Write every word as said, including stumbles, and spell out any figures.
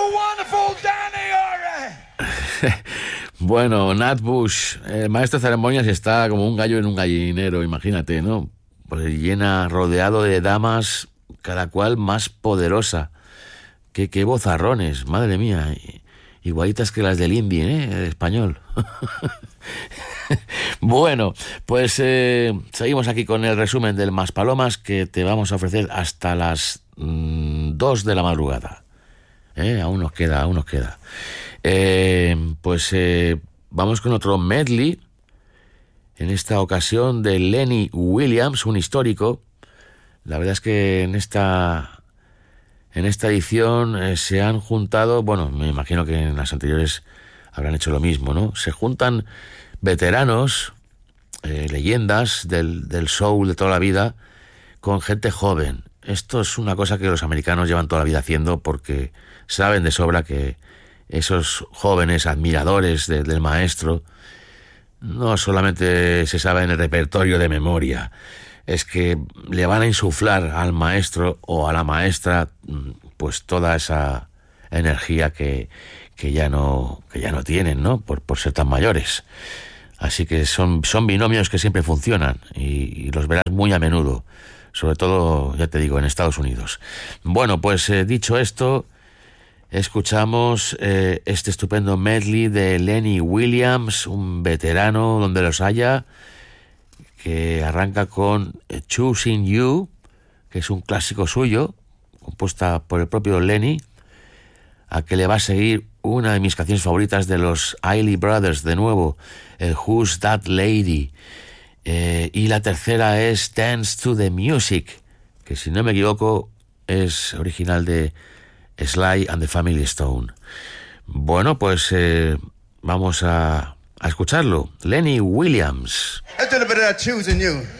wonderful Danny Ore. Bueno, Nat Bush, el maestro de ceremonias, está como un gallo en un gallinero, imagínate, ¿no? Pues llena, rodeado de damas, cada cual más poderosa. Qué, qué vozarrones, madre mía, igualitas que las del indie, ¿eh? El español. Bueno, pues eh, seguimos aquí con el resumen del Maspalomas que te vamos a ofrecer hasta las mmm, dos de la madrugada. ¿Eh? Aún nos queda, aún nos queda. Eh, pues eh, vamos con otro medley, en esta ocasión de Lenny Williams, un histórico. La verdad es que en esta, en esta edición eh, se han juntado, bueno, me imagino que en las anteriores habrán hecho lo mismo, ¿no? Se juntan veteranos, eh, leyendas del, del soul de toda la vida, con gente joven. Esto es una cosa que los americanos llevan toda la vida haciendo porque saben de sobra que esos jóvenes admiradores de, del maestro no solamente se saben el repertorio de memoria, es que le van a insuflar al maestro o a la maestra pues toda esa energía que, que ya no que ya no tienen, ¿no? Por, por ser tan mayores. Así que son, son binomios que siempre funcionan y, y los verás muy a menudo, sobre todo, ya te digo, en Estados Unidos. Bueno, pues eh, dicho esto, escuchamos eh, este estupendo medley de Lenny Williams, un veterano donde los haya, que arranca con Choosing You, que es un clásico suyo, compuesta por el propio Lenny, a que le va a seguir una de mis canciones favoritas de los Isley Brothers, de nuevo, el Who's That Lady, eh, y la tercera es Dance to the Music, que si no me equivoco es original de Sly and the Family Stone. Bueno, pues eh, vamos a, a escucharlo. Lenny Williams. Let's do a bit of that Choosing You.